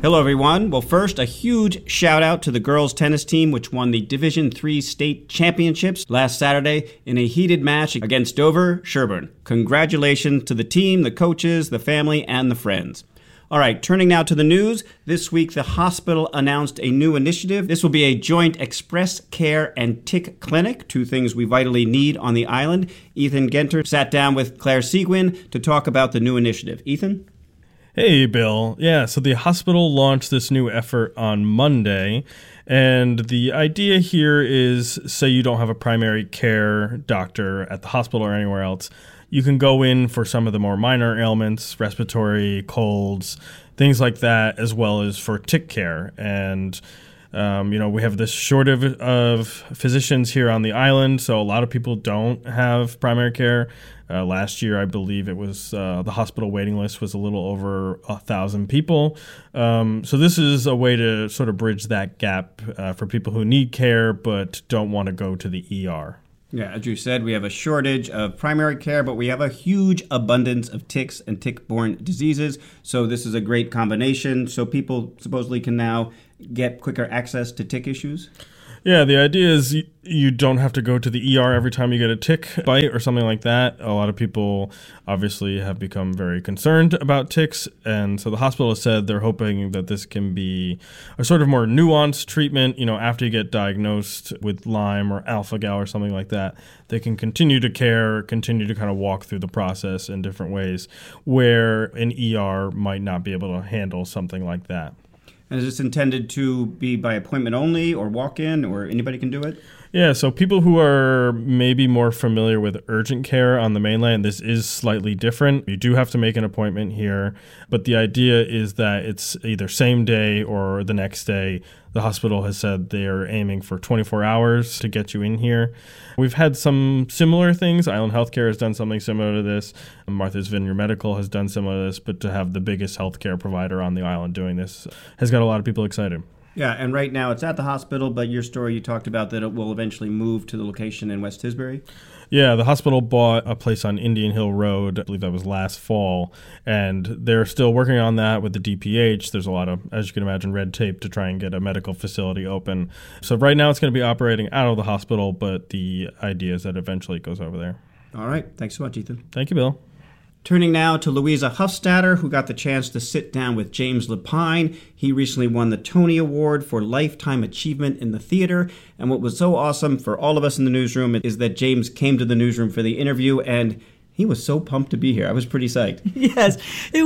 Hello, everyone. Well, first, a huge shout out to the girls tennis team, which won the Division III state championships last Saturday in a heated match against Dover Sherburne. Congratulations to the team, the coaches, the family, and the friends. All right, turning now to the news. This week, the hospital announced a new initiative. This will be a joint express care and tick clinic, two things we vitally need on the island. Ethan Genter sat down with Claire Seguin to talk about the new initiative. Ethan? Hey, Bill. Yeah, so the hospital launched this new effort on Monday, and the idea here is, say you don't have a primary care doctor at the hospital or anywhere else, you can go in for some of the more minor ailments, respiratory, colds, things like that, as well as for tick care. And we have this shortage of physicians here on the island, so a lot of people don't have primary care. Last year, I believe it was the hospital waiting list was a little over 1,000 people. So this is a way to sort of bridge that gap for people who need care but don't want to go to the ER. Yeah, as you said, we have a shortage of primary care, but we have a huge abundance of ticks and tick-borne diseases. So this is a great combination. So people supposedly can now get quicker access to tick issues? Yeah, the idea is you don't have to go to the ER every time you get a tick bite or something like that. A lot of people obviously have become very concerned about ticks, and so the hospital has said they're hoping that this can be a sort of more nuanced treatment. After you get diagnosed with Lyme or alpha-gal or something like that, they can continue to care, continue to kind of walk through the process in different ways where an ER might not be able to handle something like that. And is this intended to be by appointment only or walk-in, or anybody can do it? Yeah, so people who are maybe more familiar with urgent care on the mainland, this is slightly different. You do have to make an appointment here, but the idea is that it's either same day or the next day. The hospital has said they're aiming for 24 hours to get you in here. We've had some similar things. Island Healthcare has done something similar to this. Martha's Vineyard Medical has done similar to this, but to have the biggest healthcare provider on the island doing this has got a lot of people excited. Yeah, and right now it's at the hospital, but your story, you talked about that it will eventually move to the location in West Tisbury. Yeah, the hospital bought a place on Indian Hill Road, I believe that was last fall, and they're still working on that with the DPH. There's a lot of, as you can imagine, red tape to try and get a medical facility open. So right now it's going to be operating out of the hospital, but the idea is that eventually it goes over there. All right. Thanks so much, Ethan. Thank you, Bill. Turning now to Louisa Hufstadter, who got the chance to sit down with James Lapine. He recently won the Tony Award for Lifetime Achievement in the Theater. And what was so awesome for all of us in the newsroom is that James came to the newsroom for the interview, and he was so pumped to be here. I was pretty psyched. Yes, it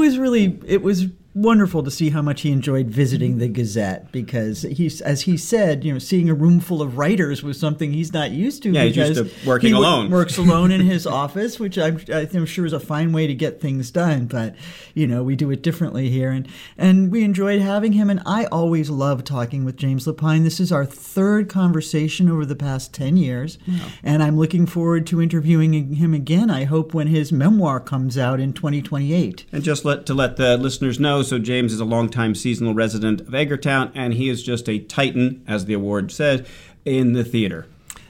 was wonderful to see how much he enjoyed visiting the Gazette, because as he said, seeing a room full of writers was something he's not used to. Yeah, he's used to working alone. Works alone in his office, which I'm sure is a fine way to get things done. But we do it differently here, and we enjoyed having him. And I always love talking with James Lapine. This is our third conversation over the past 10 years, and I'm looking forward to interviewing him again. I hope when his memoir comes out in 2028. And just to let the listeners know. So James is a longtime seasonal resident of Edgartown, and he is just a titan, as the award said, in the theater.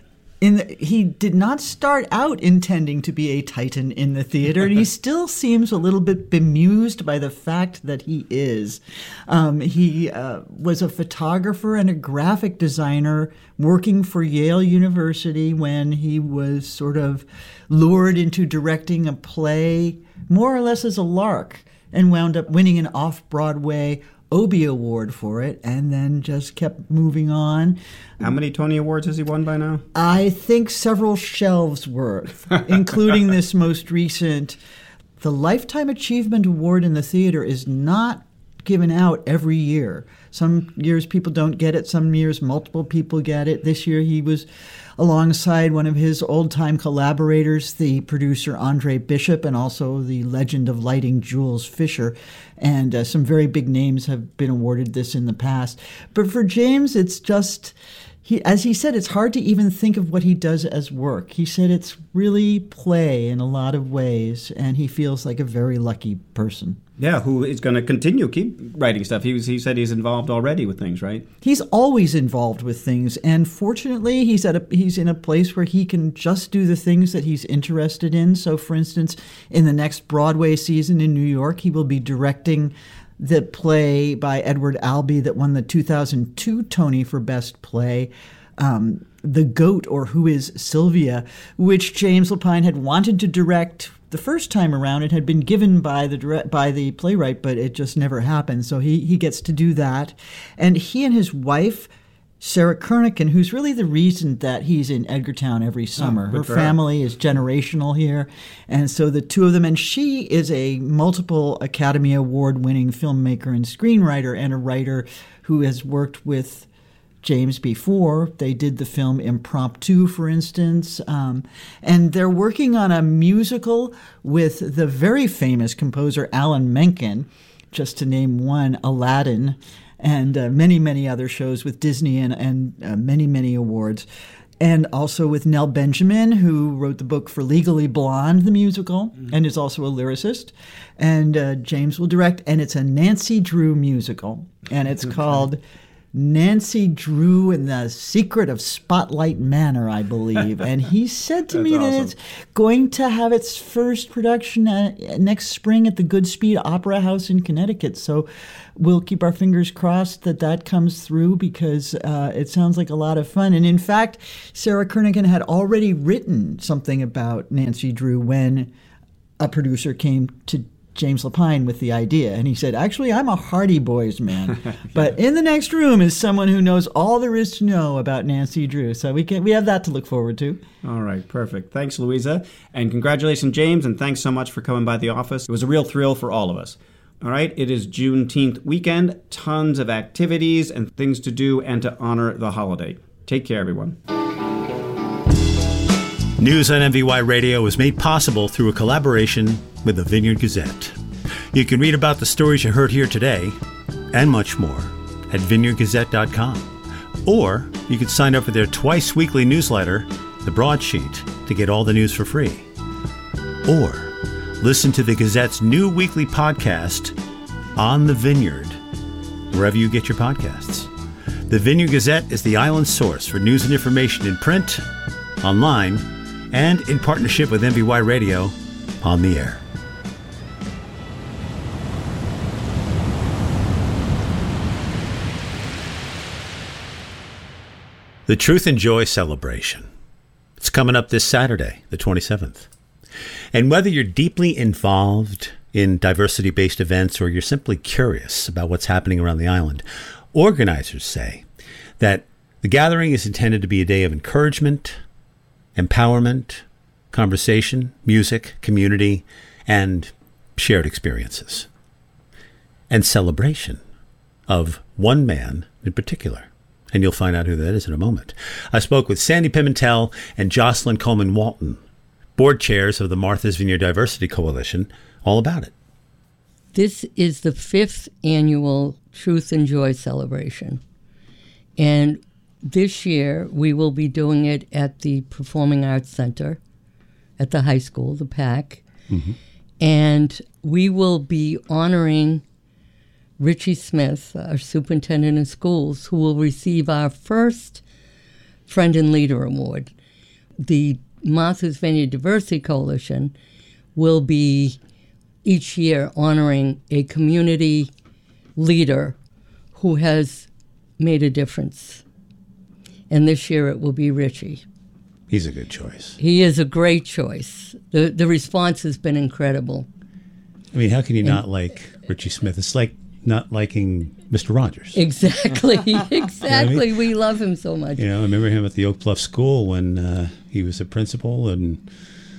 He did not start out intending to be a titan in the theater, and he still seems a little bit bemused by the fact that he is. He was a photographer and a graphic designer working for Yale University when he was sort of lured into directing a play, more or less as a lark, and wound up winning an off-Broadway Obie Award for it, and then just kept moving on. How many Tony Awards has he won by now? I think several shelves worth, including this most recent. The Lifetime Achievement Award in the theater is not given out every year. Some years people don't get it. Some years multiple people get it. This year he was alongside one of his old-time collaborators, the producer Andre Bishop, and also the legend of lighting Jules Fisher. And some very big names have been awarded this in the past. But for James, it's just... As he said, it's hard to even think of what he does as work. He said it's really play in a lot of ways, and he feels like a very lucky person. Yeah, who is going to keep writing stuff. He said he's involved already with things, right? He's always involved with things, and fortunately, he's in a place where he can just do the things that he's interested in. So, for instance, in the next Broadway season in New York, he will be directing the play by Edward Albee that won the 2002 Tony for Best Play, The Goat, or Who is Sylvia, which James Lapine had wanted to direct the first time around. It had been given by the playwright, but it just never happened. So he gets to do that. And he and his wife, Sarah Kernigan, who's really the reason that he's in Edgartown every summer. Her family is generational here. And so the two of them, and she is a multiple Academy Award-winning filmmaker and screenwriter and a writer who has worked with James before. They did the film Impromptu, for instance. And they're working on a musical with the very famous composer Alan Menken, just to name one, Aladdin, and many, many other shows with Disney and many, many awards. And also with Nell Benjamin, who wrote the book for Legally Blonde, the musical, and is also a lyricist. And James will direct, and it's a Nancy Drew musical. And it's called Nancy Drew and the Secret of Spotlight Manor, I believe. And he said to me that it's going to have its first production next spring at the Goodspeed Opera House in Connecticut. So we'll keep our fingers crossed that comes through, because it sounds like a lot of fun. And in fact, Sarah Kernigan had already written something about Nancy Drew when a producer came to James Lapine with the idea. And he said, actually, I'm a Hardy Boys man. But in the next room is someone who knows all there is to know about Nancy Drew. So we have that to look forward to. All right, perfect. Thanks, Louisa. And congratulations, James, and thanks so much for coming by the office. It was a real thrill for all of us. All right, it is Juneteenth weekend. Tons of activities and things to do and to honor the holiday. Take care, everyone. News on MVY Radio is made possible through a collaboration with the Vineyard Gazette. You can read about the stories you heard here today and much more at vineyardgazette.com. Or you can sign up for their twice-weekly newsletter, The Broadsheet, to get all the news for free. Or listen to the Gazette's new weekly podcast, On the Vineyard, wherever you get your podcasts. The Vineyard Gazette is the island source for news and information in print, online, and in partnership with MVY Radio, on the air. The Truth and Joy Celebration. It's coming up this Saturday, the 27th. And whether you're deeply involved in diversity-based events or you're simply curious about what's happening around the island, organizers say that the gathering is intended to be a day of encouragement, empowerment, conversation, music, community, and shared experiences. And celebration of one man in particular. And you'll find out who that is in a moment. I spoke with Sandy Pimentel and Jocelyn Coleman Walton, board chairs of the Martha's Vineyard Diversity Coalition, all about it. This is the 5th annual Truth and Joy celebration. And this year, we will be doing it at the Performing Arts Center at the high school, the PAC. Mm-hmm. And we will be honoring Richie Smith, our superintendent of schools, who will receive our first Friend and Leader Award. The Martha's Vineyard Diversity Coalition will be each year honoring a community leader who has made a difference. And this year it will be Richie. He's a good choice. He is a great choice. The response has been incredible. I mean, how can you not like Richie Smith? It's like not liking Mr. Rogers. Exactly. Exactly. You know what I mean? We love him so much. You know, I remember him at the Oak Bluff School when he was a principal, and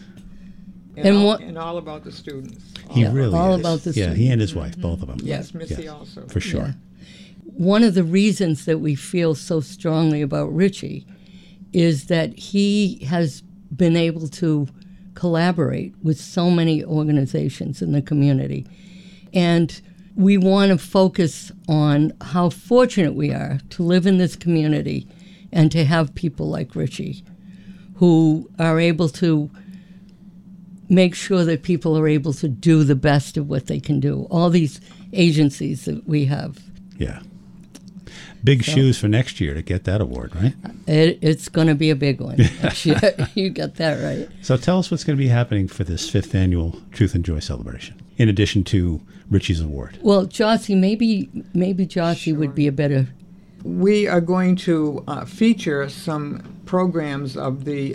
all about the students. He really all is. about the students. students. He and his wife, both of them. Yes, Missy also. For sure. Yeah. One of the reasons that we feel so strongly about Richie is that he has been able to collaborate with so many organizations in the community. And we want to focus on how fortunate we are to live in this community and to have people like Richie who are able to make sure that people are able to do the best of what they can do. All these agencies that we have. Yeah. Big shoes for next year to get that award, right? It's going to be a big one. You got that right. So tell us what's going to be happening for this 5th annual Truth and Joy celebration. in addition to Richie's award? Well, Jossie, maybe Jossie would be a better. We are going to feature some programs of the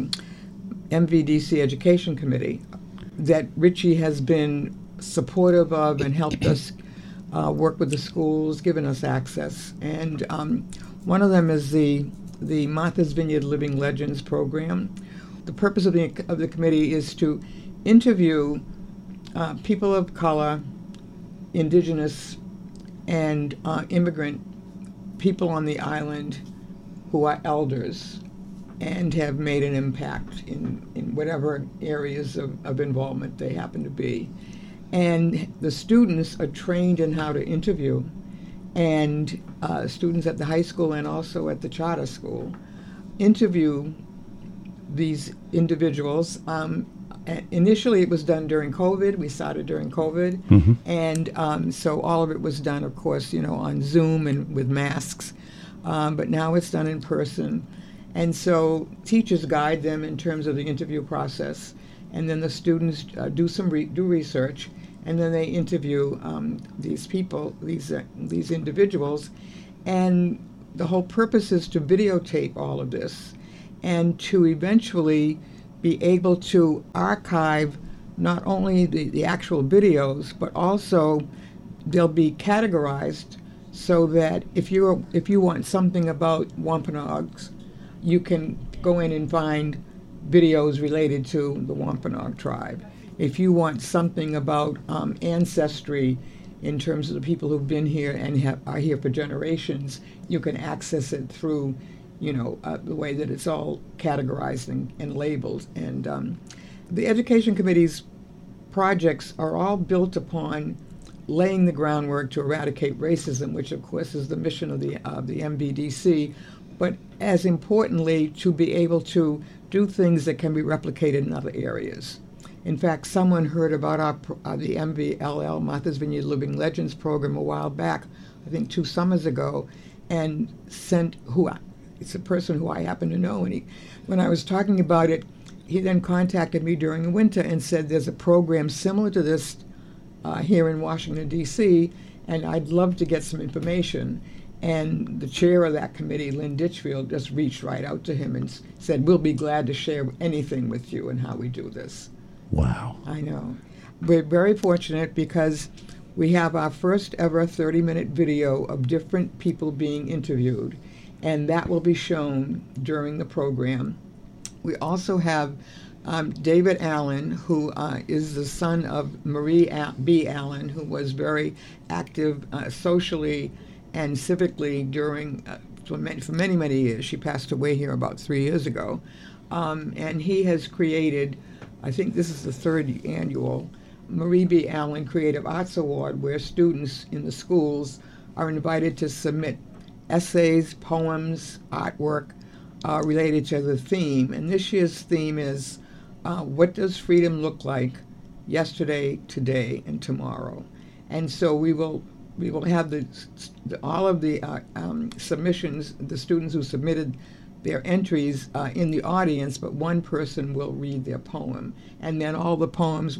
MVDC Education Committee that Richie has been supportive of and helped us work with the schools, given us access. And one of them is the Martha's Vineyard Living Legends program. The purpose of the committee is to interview people of color, indigenous, and immigrant people on the island who are elders and have made an impact in whatever areas of involvement they happen to be. And the students are trained in how to interview, and students at the high school and also at the charter school interview these individuals. Initially, it was done during COVID. We started during COVID, and so all of it was done, of course, on Zoom and with masks. But now it's done in person, and so teachers guide them in terms of the interview process, and then the students do research, and then they interview these people, these individuals, and the whole purpose is to videotape all of this, and to eventually be able to archive not only the actual videos, but also they'll be categorized so that if you want something about Wampanoags, you can go in and find videos related to the Wampanoag tribe. If you want something about ancestry in terms of the people who've been here and are here for generations, you can access it through the way that it's all categorized and labeled. And the Education Committee's projects are all built upon laying the groundwork to eradicate racism, which of course is the mission of the MVDC, but as importantly, to be able to do things that can be replicated in other areas. In fact, someone heard about the MVLL, Martha's Vineyard Living Legends program, a while back, I think 2 summers ago, and it's a person who I happen to know, and when I was talking about it, he then contacted me during the winter and said there's a program similar to this here in Washington, D.C., and I'd love to get some information. And the chair of that committee, Lynn Ditchfield, just reached right out to him and said, we'll be glad to share anything with you and how we do this. Wow. I know. We're very fortunate because we have our first ever 30-minute video of different people being interviewed, and that will be shown during the program. We also have David Allen, who is the son of Marie B. Allen, who was very active socially and civically for many, many years. She passed away here about 3 years ago. And he has created, I think this is the 3rd annual, Marie B. Allen Creative Arts Award, where students in the schools are invited to submit essays, poems, artwork related to the theme. And this year's theme is, what does freedom look like yesterday, today, and tomorrow? And so we will have all of the submissions, the students who submitted their entries in the audience, but one person will read their poem. And then all of the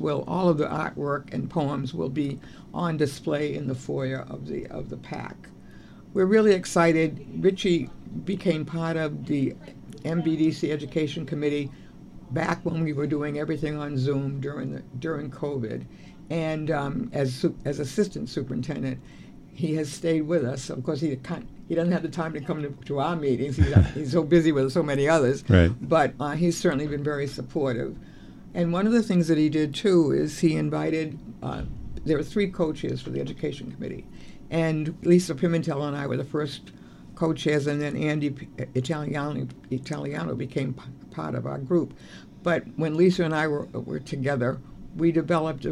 artwork and poems will be on display in the foyer of the PAC. We're really excited. Richie became part of the MVDC Education Committee back when we were doing everything on Zoom during COVID. And as assistant superintendent, he has stayed with us. Of course, he doesn't have the time to come to our meetings. He's so busy with so many others. Right. But he's certainly been very supportive. And one of the things that he did, too, is he invited, there were 3 co-chairs for the Education Committee. And Lisa Pimentel and I were the first co-chairs, and then Andy Italiano became part of our group. But when Lisa and I were together, we developed a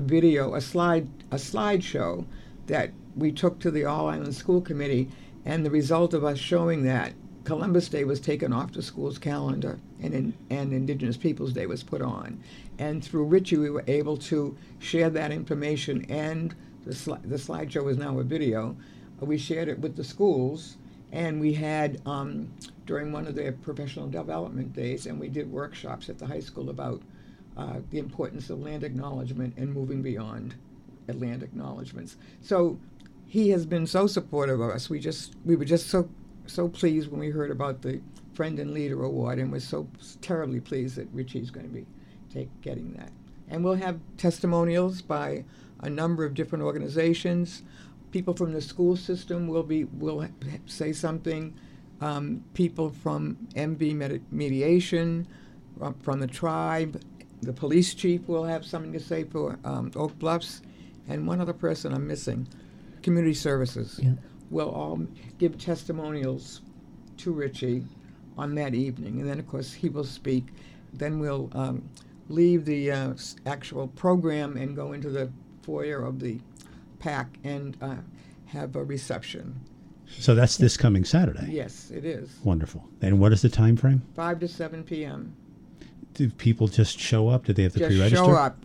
slideshow that we took to the All Island School Committee, and the result of us showing that, Columbus Day was taken off the school's calendar, and Indigenous Peoples Day was put on. And through Richie, we were able to share that information, and the slideshow is now a video. We shared it with the schools, and we had, during one of their professional development days, and we did workshops at the high school about the importance of land acknowledgement and moving beyond land acknowledgments. So he has been so supportive of us. We were just so pleased when we heard about the Friend and Leader Award, and we're so terribly pleased that Richie's going to be getting that. And we'll have testimonials by a number of different organizations. People from the school system will say something. People from MV Mediation, from the tribe, the police chief will have something to say for Oak Bluffs, and one other person I'm missing, Community Services, will all give testimonials to Richie on that evening. And then, of course, he will speak. Then we'll leave the actual program and go into the foyer of the PAC and have a reception. So that's this coming Saturday? Yes, it is. Wonderful. And what is the time frame? 5 to 7 p.m. Do people just show up? Do they have to Just pre-register? show up.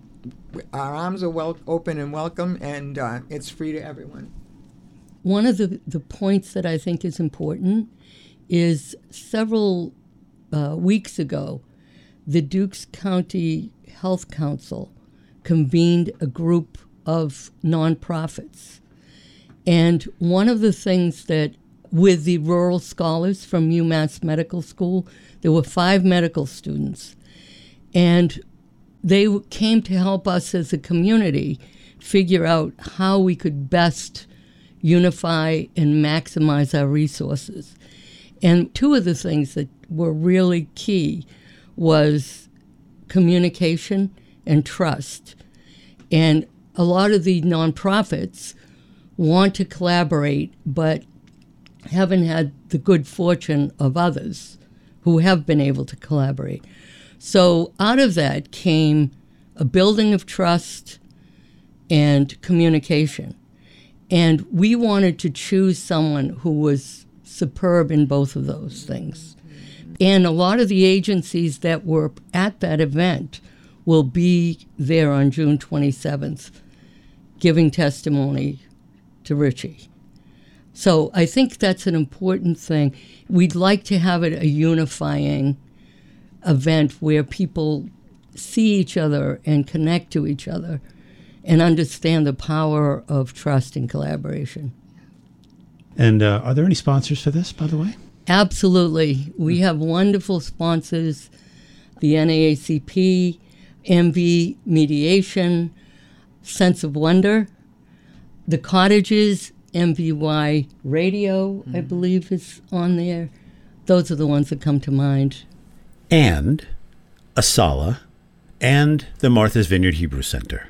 Our arms are open and welcome, and it's free to everyone. One of the points that I think is important is several weeks ago, the Dukes County Health Council convened a group of nonprofits. And one of the things that, with the rural scholars from UMass Medical School, there were 5 medical students. And they came to help us as a community figure out how we could best unify and maximize our resources. And 2 of the things that were really key was communication and trust. And a lot of the nonprofits want to collaborate, but haven't had the good fortune of others who have been able to collaborate. So out of that came a building of trust and communication. And we wanted to choose someone who was superb in both of those things. And a lot of the agencies that were at that event will be there on June 27th giving testimony to Richie. So I think that's an important thing. We'd like to have it a unifying event where people see each other and connect to each other and understand the power of trust and collaboration. And are there any sponsors for this, by the way? Absolutely. We have wonderful sponsors, the NAACP, MV Mediation, Sense of Wonder, the Cottages, MVY Radio, I believe is on there. Those are the ones that come to mind. And Asala and the Martha's Vineyard Hebrew Center.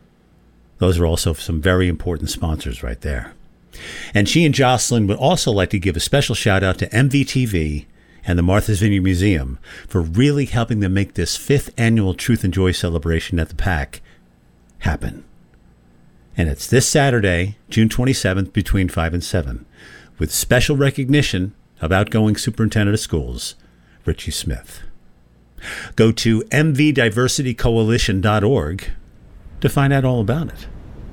Those are also some very important sponsors right there. And she and Jocelyn would also like to give a special shout out to MVTV and the Martha's Vineyard Museum for really helping them make this 5th annual Truth and Joy celebration at the PAC happen. And it's this Saturday, June 27th, between 5 and 7, with special recognition of outgoing superintendent of schools, Richie Smith. Go to mvdiversitycoalition.org to find out all about it.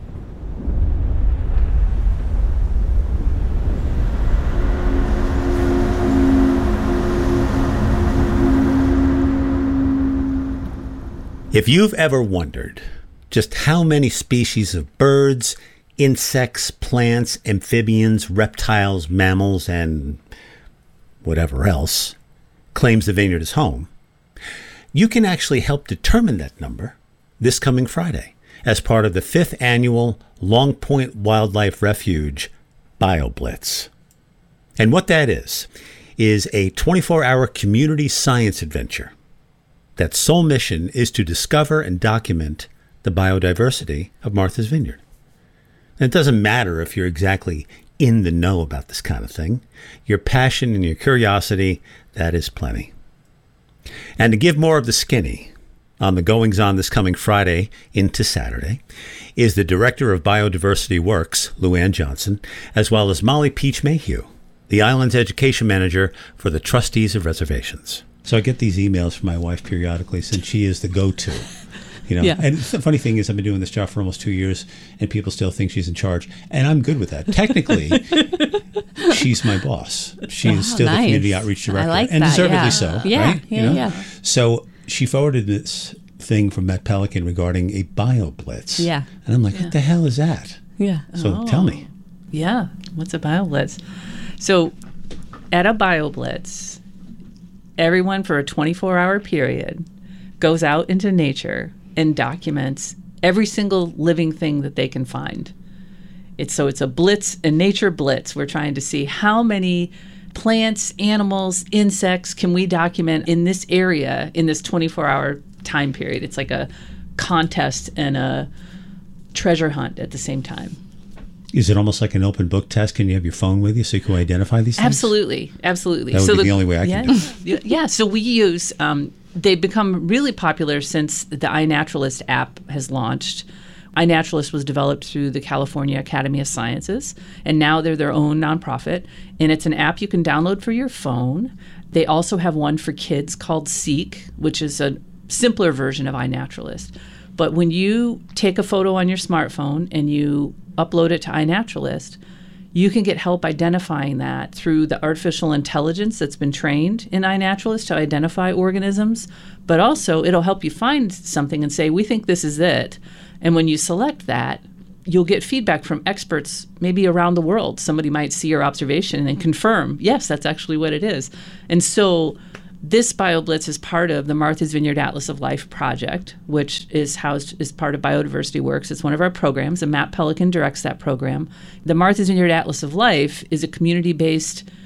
If you've ever wondered just how many species of birds, insects, plants, amphibians, reptiles, mammals, and whatever else claims the vineyard as home, you can actually help determine that number this coming Friday as part of the 5th annual Long Point Wildlife Refuge BioBlitz. And what that is a 24-hour community science adventure that sole mission is to discover and document the biodiversity of Martha's Vineyard. And it doesn't matter if you're exactly in the know about this kind of thing. Your passion and your curiosity, that is plenty. And to give more of the skinny on the goings-on this coming Friday into Saturday is the Director of Biodiversity Works, Luann Johnson, as well as Molly Peach Mayhew, the island's education manager for the Trustees of Reservations. So I get these emails from my wife periodically since she is the go-to. You know, Yeah. And the funny thing is I've been doing this job for almost 2 years and people still think she's in charge. And I'm good with that. Technically, she's my boss. She's still the nice. community outreach director. I like and that, deservedly yeah. so. Yeah, right? yeah, yeah. So she forwarded this thing from Matt Pelican regarding a BioBlitz. Yeah. And I'm like, what the hell is that? Yeah. So tell me. Yeah. What's a BioBlitz? So at a BioBlitz, everyone for a 24-hour period goes out into nature and documents every single living thing that they can find. It's a blitz, a nature blitz. We're trying to see how many plants, animals, insects can we document in this area in this 24-hour time period. It's like a contest and a treasure hunt at the same time. Is it almost like an open book test? Can you have your phone with you so you can identify these things? Absolutely. That would be the only way I can do it. Yeah, so we use, they've become really popular since the iNaturalist app has launched. iNaturalist was developed through the California Academy of Sciences, and now they're their own nonprofit, and it's an app you can download for your phone. They also have one for kids called Seek, which is a simpler version of iNaturalist. But when you take a photo on your smartphone and you upload it to iNaturalist, you can get help identifying that through the artificial intelligence that's been trained in iNaturalist to identify organisms, but also it'll help you find something and say, we think this is it. And when you select that, you'll get feedback from experts maybe around the world. Somebody might see your observation and confirm, yes, that's actually what it is. And so this BioBlitz is part of the Martha's Vineyard Atlas of Life project, which is housed as part of Biodiversity Works. It's one of our programs, and Matt Pelican directs that program. The Martha's Vineyard Atlas of Life is a community-based